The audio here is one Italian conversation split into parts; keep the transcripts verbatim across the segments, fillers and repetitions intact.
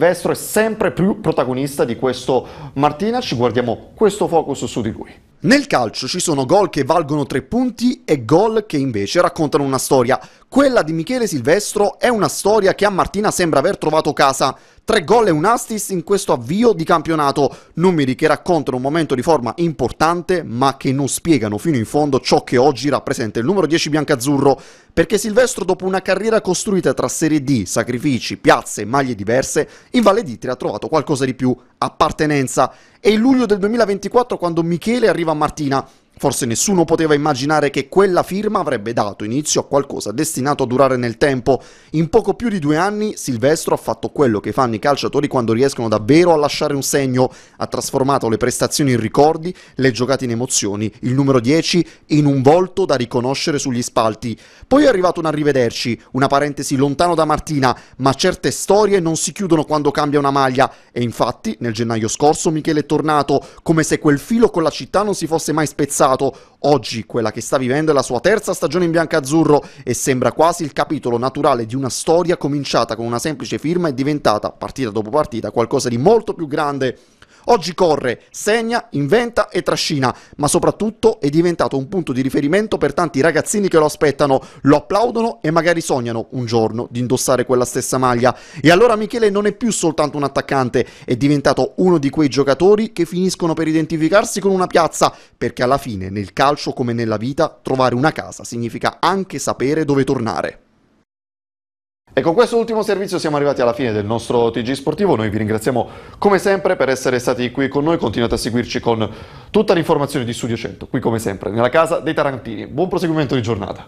Silvestro è sempre più protagonista di questo Martina, ci guardiamo questo focus su di lui. Nel calcio ci sono gol che valgono tre punti e gol che invece raccontano una storia. Quella di Michele Silvestro è una storia che a Martina sembra aver trovato casa. Tre gol e un assist in questo avvio di campionato, numeri che raccontano un momento di forma importante ma che non spiegano fino in fondo ciò che oggi rappresenta il numero dieci biancazzurro, perché Silvestro, dopo una carriera costruita tra Serie D, sacrifici, piazze e maglie diverse, in Valle d'Itria ha trovato qualcosa di più: appartenenza. È il luglio del duemilaventiquattro quando Michele arriva a Martina. Forse nessuno poteva immaginare che quella firma avrebbe dato inizio a qualcosa destinato a durare nel tempo. In poco più di due anni Silvestro ha fatto quello che fanno i calciatori quando riescono davvero a lasciare un segno. Ha trasformato le prestazioni in ricordi, le giocate in emozioni, il numero dieci in un volto da riconoscere sugli spalti. Poi è arrivato un arrivederci, una parentesi lontano da Martina, ma certe storie non si chiudono quando cambia una maglia. E infatti nel gennaio scorso Michele è tornato, come se quel filo con la città non si fosse mai spezzato. Oggi quella che sta vivendo è la sua terza stagione in biancazzurro e sembra quasi il capitolo naturale di una storia cominciata con una semplice firma e diventata, partita dopo partita, qualcosa di molto più grande. Oggi corre, segna, inventa e trascina, ma soprattutto è diventato un punto di riferimento per tanti ragazzini che lo aspettano, lo applaudono e magari sognano un giorno di indossare quella stessa maglia. E allora Michele non è più soltanto un attaccante, è diventato uno di quei giocatori che finiscono per identificarsi con una piazza, perché alla fine nel calcio come nella vita trovare una casa significa anche sapere dove tornare. E con questo ultimo servizio siamo arrivati alla fine del nostro T G Sportivo. Noi vi ringraziamo come sempre per essere stati qui con noi. Continuate a seguirci con tutta l'informazione di Studio cento, qui come sempre nella casa dei Tarantini. Buon proseguimento di giornata.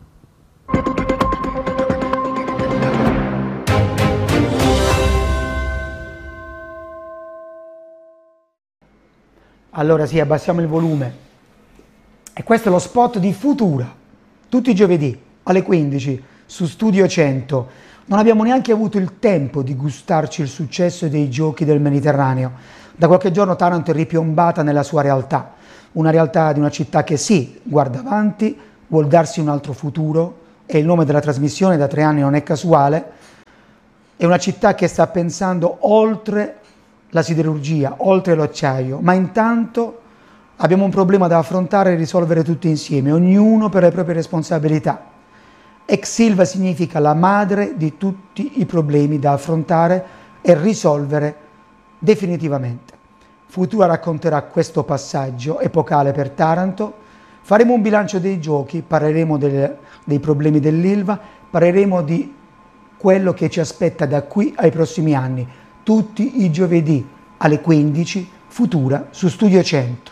Allora sì, abbassiamo il volume. E questo è lo spot di Futura, tutti i giovedì alle quindici. Su Studio cento. Non abbiamo neanche avuto il tempo di gustarci il successo dei giochi del Mediterraneo. Da qualche giorno Taranto è ripiombata nella sua realtà, una realtà di una città che sì, guarda avanti, vuol darsi un altro futuro, e il nome della trasmissione da tre anni non è casuale. È una città che sta pensando oltre la siderurgia, oltre l'acciaio, ma intanto abbiamo un problema da affrontare e risolvere tutti insieme, ognuno per le proprie responsabilità. Ex Ilva significa la madre di tutti i problemi da affrontare e risolvere definitivamente. Futura racconterà questo passaggio epocale per Taranto, faremo un bilancio dei giochi, parleremo del, dei problemi dell'Ilva, parleremo di quello che ci aspetta da qui ai prossimi anni, tutti i giovedì alle quindici, Futura su Studio cento.